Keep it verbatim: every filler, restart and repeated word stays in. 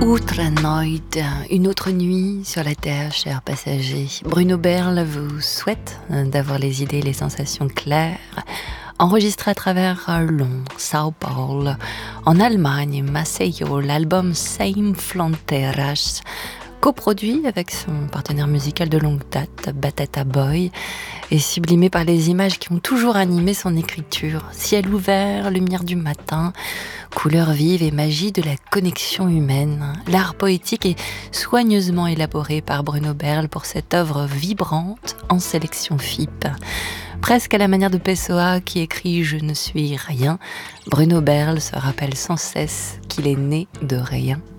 Outre Noid, une autre nuit sur la terre, chers passagers. Bruno Berle vous souhaite d'avoir les idées et les sensations claires. Enregistré à travers Londres, Sao Paulo, en Allemagne, Maceió, l'album Same Fronteiras, coproduit avec son partenaire musical de longue date, Batata Boy, et sublimé par les images qui ont toujours animé son écriture. Ciel ouvert, lumière du matin, couleurs vives et magie de la connexion humaine. L'art poétique est soigneusement élaboré par Bruno Berle pour cette œuvre vibrante en sélection F I P. Presque à la manière de Pessoa qui écrit « Je ne suis rien », Bruno Berle se rappelle sans cesse qu'il est né de rien.